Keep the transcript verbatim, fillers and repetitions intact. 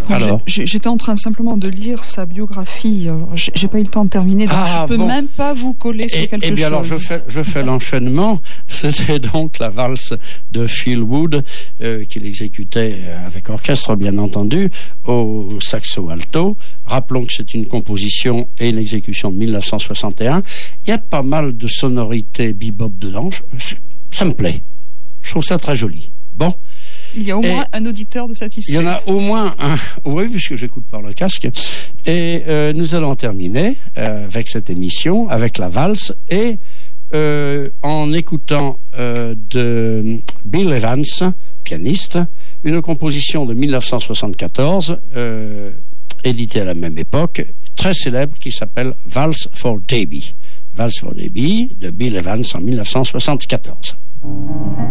Alors, j'ai, j'étais en train simplement de lire sa biographie. J'ai, j'ai pas eu le temps de terminer, donc ah, je peux bon. même pas vous coller sur et, quelque et bien chose. alors, je fais, je fais l'enchaînement. C'était donc la valse de Phil Wood euh, qu'il exécutait avec orchestre, bien entendu, au saxo alto. Rappelons que c'est une composition et une exécution de mille neuf cent soixante et un. Il y a pas mal de sonorités bebop dedans. Je, je, ça me plaît. Je trouve ça très joli. Bon. Il y a au et moins un auditeur de satisfait. Il y en a au moins un. Oui, puisque j'écoute par le casque. Et euh, nous allons terminer euh, avec cette émission, avec la valse, et euh, en écoutant euh, de Bill Evans, pianiste, une composition de mille neuf cent soixante-quatorze, euh, éditée à la même époque, très célèbre, qui s'appelle Valse for Debbie. Valse for Debbie de Bill Evans en mille neuf cent soixante-quatorze.